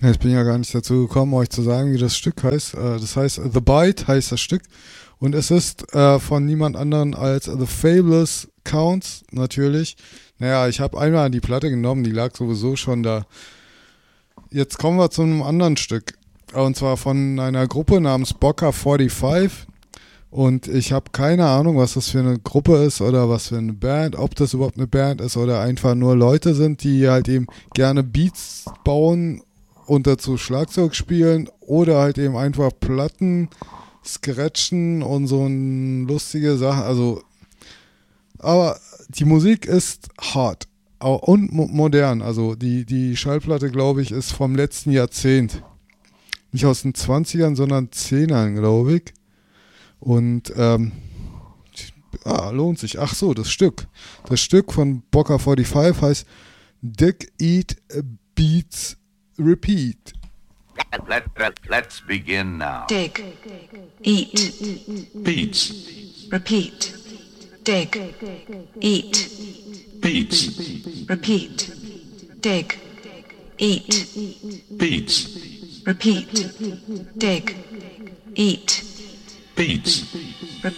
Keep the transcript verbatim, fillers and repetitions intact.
Ja, ich bin ja gar nicht dazu gekommen, euch zu sagen, wie das Stück heißt. Äh, Das heißt, The Bite heißt das Stück. Und es ist äh, von niemand anderen als The Fabulous Counts, natürlich. Naja, ich habe einmal die Platte genommen, die lag sowieso schon da. Jetzt kommen wir zu einem anderen Stück. Und zwar von einer Gruppe namens Boca fünfundvierzig. Und ich habe keine Ahnung, was das für eine Gruppe ist oder was für eine Band, ob das überhaupt eine Band ist oder einfach nur Leute sind, die halt eben gerne Beats bauen und dazu Schlagzeug spielen oder halt eben einfach Platten scratchen und so ein lustige Sachen. Also, aber die Musik ist hart au- und mo- modern. Also die, die Schallplatte, glaube ich, ist vom letzten Jahrzehnt. Nicht aus den Zwanzigern, sondern Zehnern, glaube ich. Und ähm, ah, lohnt sich. Ach so, das Stück. Das Stück von Boca fünfundvierzig heißt Dick Eat Beats Repeat. Let, let, let's begin now. Dig, eat, Beats, repeat. Dig, eat, beats, repeat. Dig, eat, beats, repeat. Dig, eat, beats,